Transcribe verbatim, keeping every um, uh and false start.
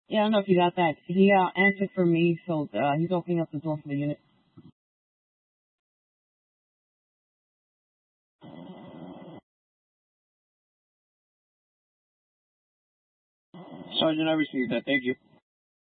Yeah, I don't know if you got that. He uh, answered for me, so uh, he's opening up the door for the unit. Sergeant, I received that. Thank you.